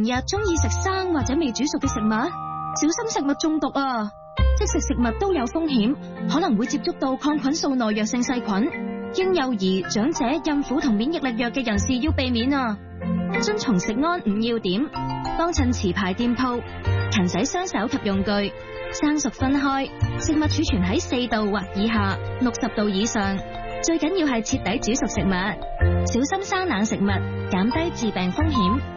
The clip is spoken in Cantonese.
日中意食生或者未煮熟嘅食物，小心食物中毒啊！即食食物都有風險，可能會接觸到抗菌素耐藥性細菌。嬰幼兒、長者、孕婦同免疫力弱嘅人士要避免啊！遵從食安5要點，幫襯持牌店鋪，勤洗雙手及用具，生熟分開，食物儲存喺4度或以下，60度以上。最緊要係徹底煮熟食物，小心生冷食物，減低致病風險。